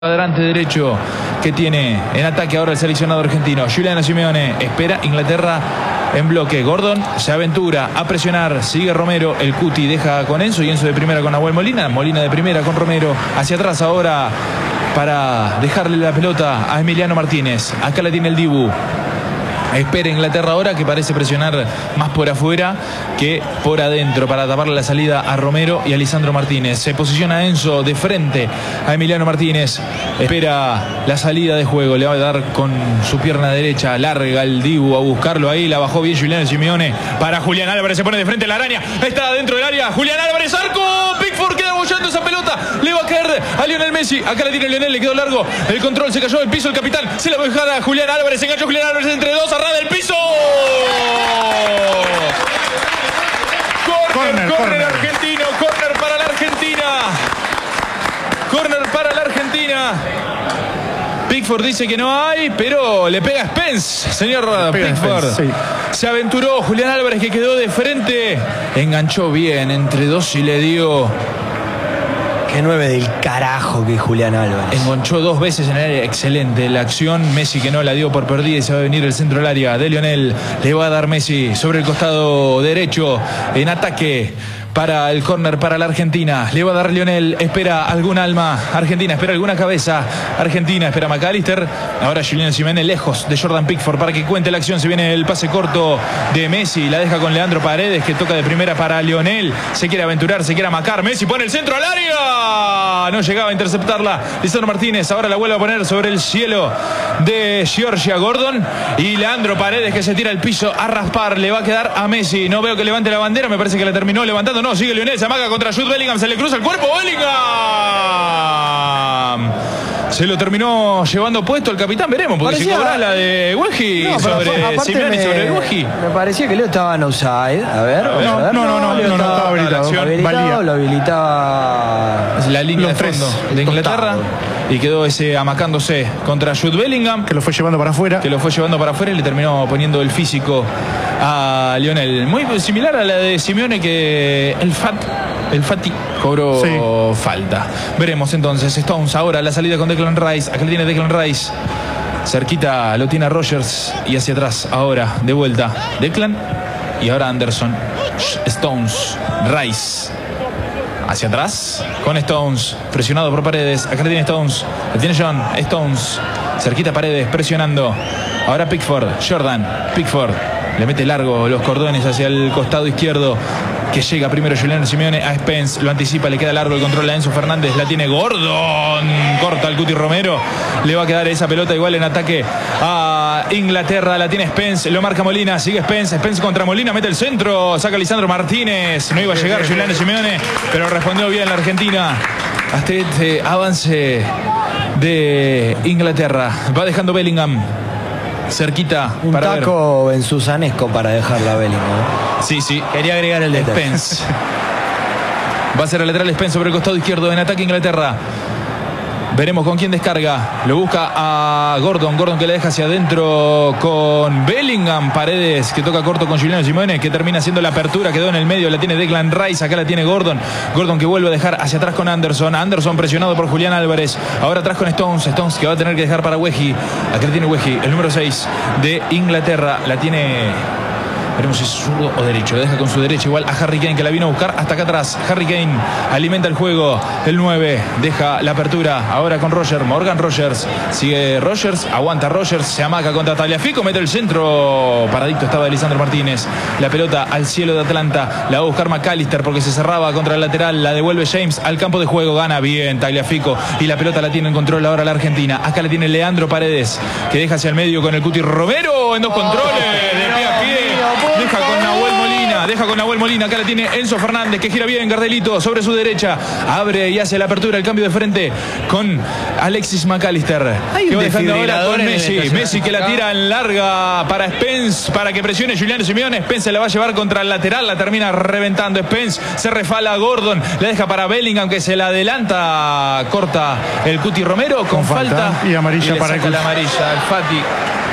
Cuadrante derecho que tiene en ataque ahora el seleccionado argentino. Giuliano Simeone espera Inglaterra en bloque. Gordon se aventura a presionar. Sigue Romero. El Cuti deja con Enzo y Enzo de primera con Nahuel Molina. Molina de primera con Romero. Hacia atrás ahora para dejarle la pelota a Emiliano Martínez. Acá la tiene el Dibu. Espera Inglaterra ahora, que parece presionar más por afuera que por adentro para taparle la salida a Romero y a Lisandro Martínez. Se posiciona Enzo de frente a Emiliano Martínez. Espera la salida de juego. Le va a dar con su pierna derecha. Larga el Dibu a buscarlo ahí. La bajó bien Giuliano Simeone para Julián Álvarez. Se pone de frente a la araña. Está dentro del área. Julián Álvarez, arco. Pickford queda bollando esa pelota. Le va a caer a Lionel Messi. Acá la tiene Lionel. Le quedó largo. El control se cayó del piso. El capitán se la va a dejar a Julián Álvarez. Se enganchó Julián Álvarez entre dos. Del piso. Corner argentino. Corner para la Argentina. Corner para la Argentina. Pickford dice que no hay, pero le pega a Spence. Señor Pickford. Sí. Se aventuró Julián Álvarez, que quedó de frente. Enganchó bien entre dos y le dio. Qué 9 del carajo que Julián Álvarez. Enganchó dos veces en el área. Excelente la acción. Messi que no la dio por perdida y se va a venir el centro del área de Lionel. Le va a dar Messi sobre el costado derecho en ataque para el córner para la Argentina. Le va a dar Lionel. Espera algún alma. Argentina espera alguna cabeza. Argentina espera McAllister. Ahora Giuliano Simeone lejos de Jordan Pickford para que cuente la acción. Se viene el pase corto de Messi. La deja con Leandro Paredes, que toca de primera para Lionel. Se quiere aventurar, se quiere amacar. Messi pone el centro al área. No llegaba a interceptarla Lisandro Martínez. Ahora la vuelve a poner sobre el cielo de Georgia Gordon. Y Leandro Paredes, que se tira al piso a raspar. Le va a quedar a Messi. No veo que levante la bandera. Me parece que la terminó levantando. No, sigue Lionel, se amaga contra Jude Bellingham, se le cruza el cuerpo, Bellingham. Se lo terminó llevando puesto el capitán, veremos, porque si cobra la de Weji sobre Simeone y sobre el Weji. Me parecía que Leo estaba en offside. A ver. No, estaba habilitado. Lo habilitaba. Es la línea de fondo de Inglaterra. Y quedó ese amacándose contra Jude Bellingham, que lo fue llevando para afuera. Y le terminó poniendo el físico a Lionel. Muy similar a la de Simeone, que el Fati cobró falta. Veremos entonces. Stones ahora la salida con Declan Rice. Acá le tiene Declan Rice. Cerquita lo tiene Rogers. Y hacia atrás ahora de vuelta Declan. Y ahora Anderson. Stones. Rice. Hacia atrás con Stones, presionado por Paredes. Acá le tiene Stones, le tiene John. Stones, cerquita Paredes, presionando. Ahora Pickford, Jordan Pickford. Le mete largo los cordones hacia el costado izquierdo, que llega primero Giuliano Simeone a Spence. Lo anticipa, le queda largo el control a Enzo Fernández. La tiene Gordon. Corta el Cuti Romero. Le va a quedar esa pelota igual en ataque a Inglaterra. La tiene Spence. Lo marca Molina. Sigue Spence. Spence contra Molina. Mete el centro. Saca Lisandro Martínez. No iba a llegar Giuliano Simeone, pero respondió bien la Argentina hasta este avance de Inglaterra. Va dejando Bellingham cerquita. Un para taco ver. En Susanesco para dejarla a Bellingham. Sí. Quería agregar el de Spence. Va a ser el lateral Spence sobre el costado izquierdo en ataque Inglaterra. Veremos con quién descarga. Lo busca a Gordon. Gordon que le deja hacia adentro con Bellingham. Paredes que toca corto con Giuliano Simeone, que termina haciendo la apertura. Quedó en el medio. La tiene Declan Rice. Acá la tiene Gordon. Gordon que vuelve a dejar hacia atrás con Anderson. Anderson presionado por Julián Álvarez. Ahora atrás con Stones. Stones que va a tener que dejar para Weji. Acá la tiene Weji, el número 6 de Inglaterra. La tiene... Veremos si es zurdo o derecho. Deja con su derecha igual a Harry Kane, que la vino a buscar hasta acá atrás. Harry Kane alimenta el juego. El 9 deja la apertura. Ahora con Rogers. Morgan Rogers. Sigue Rogers. Aguanta Rogers. Se amaca contra Tagliafico. Mete el centro. Paradicto estaba de Lisandro Martínez. La pelota al cielo de Atlanta. La va a buscar McAllister porque se cerraba contra el lateral. La devuelve James al campo de juego. Gana bien Tagliafico. Y la pelota la tiene en control ahora la Argentina. Acá la tiene Leandro Paredes, que deja hacia el medio con el Cuti Romero en dos controles. De pie a pie. Deja con Nahuel Molina. Acá la tiene Enzo Fernández, que gira bien. Gardelito sobre su derecha. Abre y hace la apertura. El cambio de frente con Alexis McAllister. Que va dejando ahora con Messi. Messi que la tira en larga para Spence, para que presione Giuliano Simeone. Spence se la va a llevar contra el lateral. La termina reventando Spence. Se refala a Gordon. La deja para Bellingham, que se la adelanta. Corta el Cuti Romero con falta. Y amarilla y para el amarilla al Fati.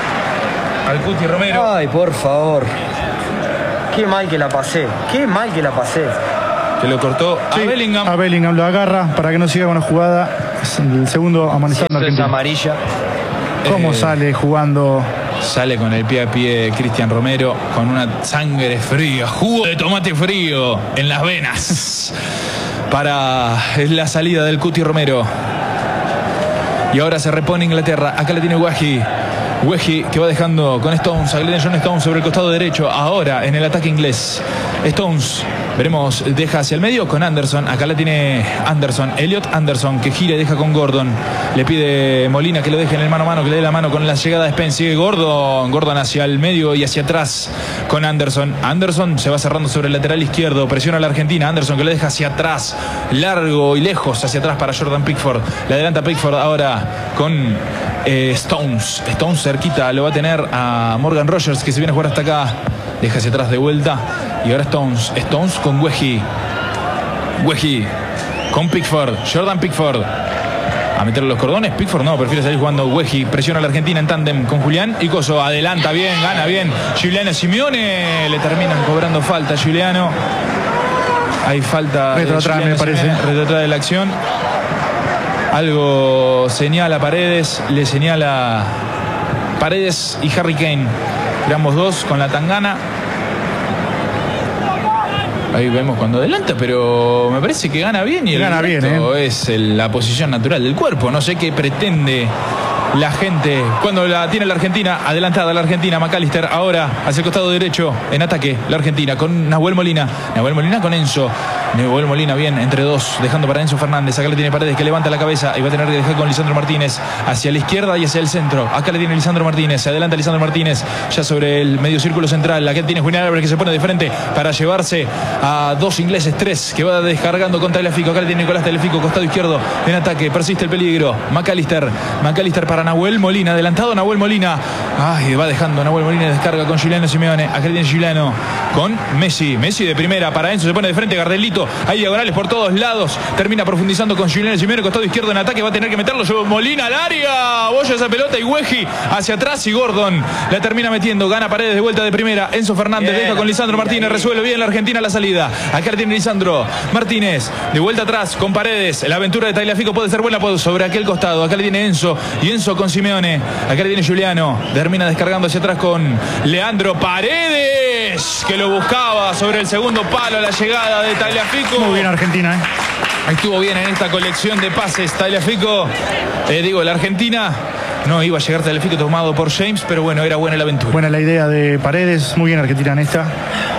Al Cuti Romero. Ay, por favor. Qué mal que la pasé. Que lo cortó a Bellingham. A Bellingham lo agarra para que no siga con la jugada. Es el segundo amonestado en Argentina. Amarilla. ¿Cómo sale jugando? Sale con el pie a pie Cristian Romero, con una sangre fría, jugo de tomate frío en las venas para la salida del Cuti Romero. Y ahora se repone Inglaterra. Acá le tiene Wehi. Wehi que va dejando con Stones, a Glenn John Stones sobre el costado derecho. Ahora en el ataque inglés. Stones, veremos, deja hacia el medio con Anderson. Acá la tiene Anderson, Elliot Anderson, que gira y deja con Gordon. Le pide Molina que lo deje en el mano a mano, que le dé la mano con la llegada de Spence. Sigue Gordon, Gordon hacia el medio y hacia atrás con Anderson. Anderson se va cerrando sobre el lateral izquierdo, presiona a la Argentina. Anderson que lo deja hacia atrás, largo y lejos hacia atrás para Jordan Pickford. Le adelanta Pickford ahora con Stones. Stones cerquita, lo va a tener a Morgan Rogers, que se viene a jugar hasta acá. Deja hacia atrás de vuelta. Y ahora Stones. Stones con Wehi. Wehi con Pickford. Jordan Pickford. A meterle los cordones. Pickford no, prefiere salir jugando Wehi. Presiona a la Argentina en tándem con Julián. Y Coso adelanta bien, gana bien. Giuliano Simeone. Le terminan cobrando falta a Giuliano. Hay falta. Retro atrás, me parece. Retro atrás de la acción. Algo señala Paredes. Le señala Paredes y Harry Kane. Ambos dos con la tangana. Ahí vemos cuando adelanta, pero me parece que gana bien. Y gana bien, es la posición natural del cuerpo. No sé qué pretende la gente cuando la tiene la Argentina. Adelantada la Argentina. McAllister ahora hacia el costado derecho en ataque. La Argentina con Nahuel Molina. Nahuel Molina con Enzo. Nahuel Molina bien entre dos, dejando para Enzo Fernández. Acá le tiene Paredes que levanta la cabeza y va a tener que dejar con Lisandro Martínez hacia la izquierda y hacia el centro. Acá le tiene Lisandro Martínez. Se adelanta Lisandro Martínez ya sobre el medio círculo central. Acá tiene Julián Álvarez que se pone de frente para llevarse a dos ingleses, tres, que va descargando con Tagliafico. Acá le tiene Nicolás Tagliafico, costado izquierdo en ataque. Persiste el peligro. McAllister para Nahuel Molina. Adelantado Nahuel Molina. Ay, va dejando Nahuel Molina, descarga con Giuliano Simeone. Acá le tiene Giuliano con Messi. Messi de primera para Enzo. Se pone de frente Gardelito. Hay diagonales por todos lados. Termina profundizando con Giuliano Simeone, costado izquierdo en ataque. Va a tener que meterlo. Molina al área. Boya esa pelota y Wehi hacia atrás. Y Gordon la termina metiendo. Gana Paredes de vuelta de primera. Enzo Fernández deja con Lisandro Martínez. Resuelve bien la Argentina la salida. Acá le tiene Lisandro Martínez. De vuelta atrás con Paredes. La aventura de Tagliafico puede ser buena sobre aquel costado. Acá le tiene Enzo. Y Enzo con Simeone. Acá le tiene Giuliano. Termina descargando hacia atrás con Leandro Paredes, que lo buscaba sobre el segundo palo. La llegada de Tagliafico. Muy bien Argentina, Estuvo bien en esta colección de pases Tagliafico. La Argentina no iba a llegar Tagliafico tomado por James, pero bueno, era buena la aventura. Buena la idea de Paredes. Muy bien Argentina en esta.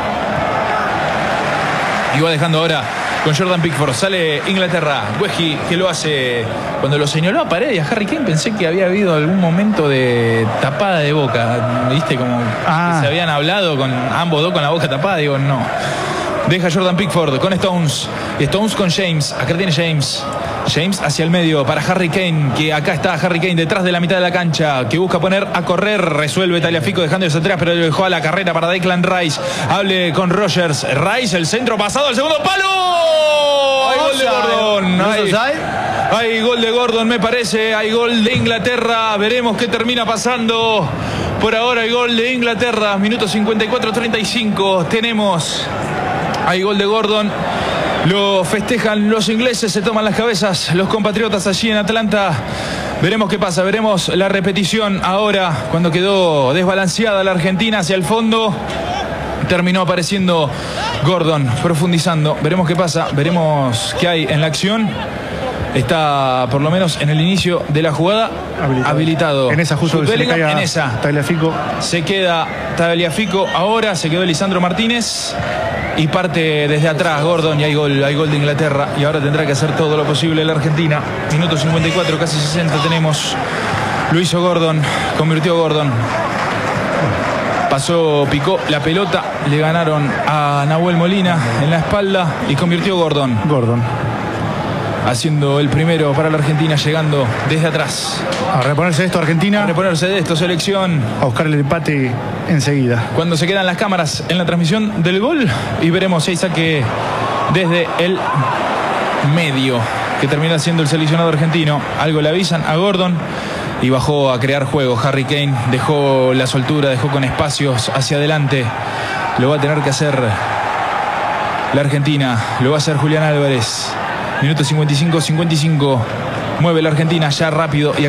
Y va dejando ahora con Jordan Pickford. Sale Inglaterra. Wehi que lo hace. Cuando lo señaló a Paredes y a Harry Kane, pensé que había habido algún momento de tapada de boca. ¿Viste? Como que se habían hablado con ambos dos con la boca tapada. Digo, no. Deja Jordan Pickford con Stones. Stones con James. Acá tiene James. James hacia el medio para Harry Kane, que acá está Harry Kane detrás de la mitad de la cancha, que busca poner a correr. Resuelve Tagliafico dejándose atrás, pero lo dejó a la carrera para Declan Rice. Hable con Rogers. Rice, el centro pasado al segundo palo. Hay gol de Gordon. Hay gol de Gordon, me parece. Hay gol de Inglaterra. Veremos qué termina pasando. Por ahora hay gol de Inglaterra. Minuto 54-35. Tenemos. Hay gol de Gordon. Lo festejan los ingleses, se toman las cabezas los compatriotas allí en Atlanta. Veremos qué pasa, veremos la repetición ahora cuando quedó desbalanceada la Argentina hacia el fondo. Terminó apareciendo Gordon, profundizando. Veremos qué pasa, veremos qué hay en la acción. Está por lo menos en el inicio de la jugada habilitado. En esa justo se le cae en esa. Tagliafico. Se queda Tagliafico ahora, se quedó Lisandro Martínez. Y parte desde atrás Gordon y hay gol de Inglaterra. Y ahora tendrá que hacer todo lo posible la Argentina. Minuto 54, casi 60 tenemos. Lo hizo Gordon, convirtió Gordon. Pasó, picó la pelota, le ganaron a Nahuel Molina en la espalda y convirtió Gordon. Haciendo el primero para la Argentina, llegando desde atrás. A reponerse de esto Argentina. A reponerse de esto selección. A buscar el empate enseguida. Cuando se quedan las cámaras en la transmisión del gol y veremos si hay saque desde el medio, que termina siendo el seleccionado argentino. Algo le avisan a Gordon y bajó a crear juego. Harry Kane dejó la soltura, dejó con espacios hacia adelante. Lo va a tener que hacer la Argentina. Lo va a hacer Julián Álvarez. Minuto 55-55. Mueve la Argentina ya rápido. Y